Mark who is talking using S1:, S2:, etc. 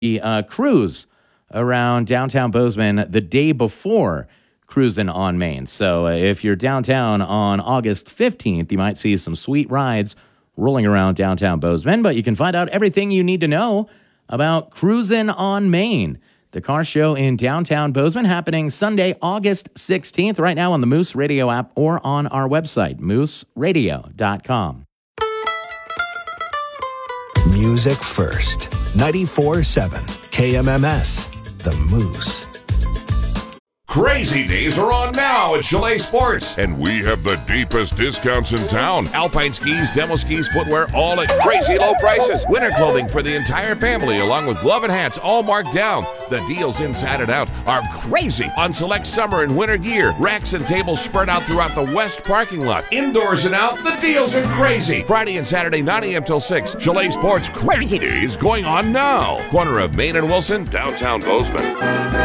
S1: cruise around downtown Bozeman the day before Cruising on Main. So if you're downtown on August 15th, you might see some sweet rides rolling around downtown Bozeman, but you can find out everything you need to know about Cruising on Main, the car show in downtown Bozeman, happening Sunday, August 16th, right now on the Moose Radio app or on our website, mooseradio.com.
S2: Music first. 94.7 KMMS, The Moose.
S3: Crazy days are on now at Chalet Sports, and we have the deepest discounts in town. Alpine skis, demo skis, footwear, all at crazy low prices. Winter clothing for the entire family, along with glove and hats, all marked down. The deals inside and out are crazy on select summer and winter gear. Racks and tables spread out throughout the west parking lot. Indoors and out, the deals are crazy. Friday and Saturday, 9 a.m. till 6. Chalet Sports Crazy Days going on now. Corner of Main and Wilson, downtown Bozeman.